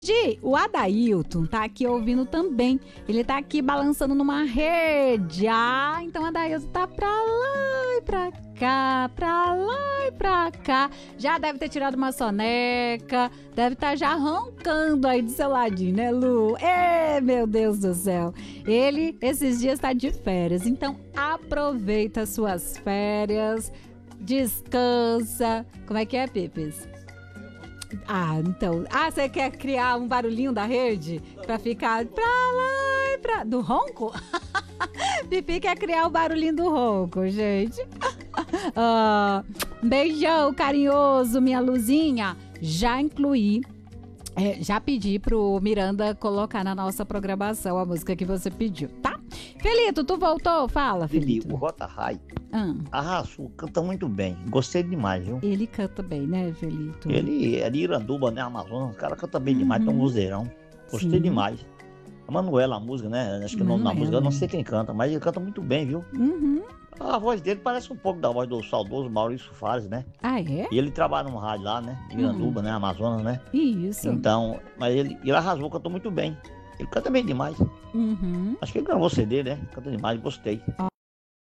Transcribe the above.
O Adailton tá aqui ouvindo também. Ele tá aqui balançando numa rede. Ah, então o Adailton tá pra lá e pra cá, pra lá e pra cá. Já deve ter tirado uma soneca, deve estar já roncando aí do seu ladinho, né, Lu? Meu Deus do céu. Ele, esses dias, tá de férias. Então, aproveita as suas férias, descansa. Como é que é, Pipes? Então. Você quer criar um barulhinho da rede? Pra ficar pra lá e pra... Do ronco? Pipi quer criar o barulhinho do ronco, gente. Beijão carinhoso, minha Luzinha. Já incluí, já pedi pro Miranda colocar na nossa programação a música que você pediu, tá? Felito, tu voltou? Fala, Felito. O Rota Rai arrasou, canta muito bem. Gostei demais, viu? Ele canta bem, né, Felito? Ele é de Iranduba, né, Amazonas. O cara canta bem demais, tem um vozeirão. Gostei demais. A Manuela, a música, né? Acho que o nome da música, eu não sei quem canta, mas ele canta muito bem, viu? A voz dele parece um pouco da voz do saudoso Maurício Fares, né? É? E ele trabalha numa rádio lá, né? Iranduba, né? Amazonas, né? Isso. Então, mas ele arrasou, cantou muito bem. Ele canta bem demais. Acho que ele gravou CD, né? Canta demais, gostei.